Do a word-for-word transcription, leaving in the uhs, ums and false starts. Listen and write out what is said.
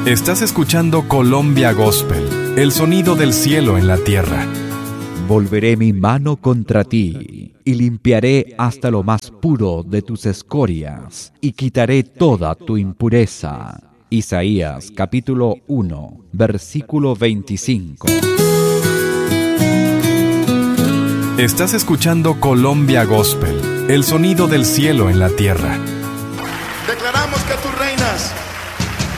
Estás escuchando Colombia Gospel, el sonido del cielo en la tierra. Volveré mi mano contra ti, y limpiaré hasta lo más puro de tus escorias, y quitaré toda tu impureza. Isaías capítulo uno, versículo veinticinco. Estás escuchando Colombia Gospel, el sonido del cielo en la tierra.